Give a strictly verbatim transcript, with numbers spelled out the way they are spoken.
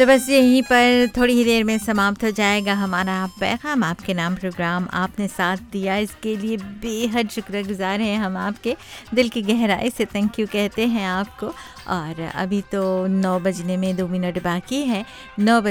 तो बस यहीं पर थोड़ी ही देर में समाप्त हो जाएगा हमारा पैगाम आपके नाम प्रोग्राम। आपने साथ दिया इसके लिए बेहद शुक्रगुजार हैं हम आपके, दिल की गहराई से थैंक यू कहते हैं आपको। और अभी तो नौ बजने में दो मिनट बाकी है। नौ